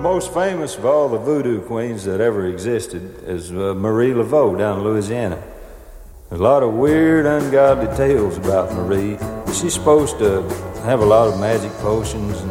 most famous of all the voodoo queens that ever existed is Marie Laveau down in Louisiana. There's a lot of weird, ungodly tales about Marie. She's supposed to have a lot of magic potions and